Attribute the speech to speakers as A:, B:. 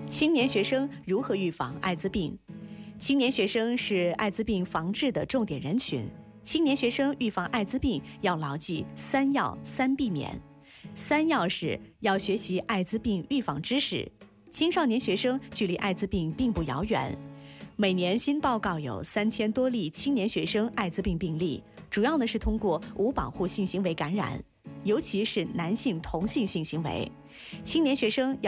A: 青年学生如何预防艾滋病？青年学生是艾滋病防治的重点人群。青年学生预防艾滋病要牢记3要3避免。3要是要学习艾滋病预防知识。青少年学生距离艾滋病并不遥远。每年新报告有3000多例青年学生艾滋病病例，主要是通过无保护性行为感染，尤其是男性同性性行为。青年学生要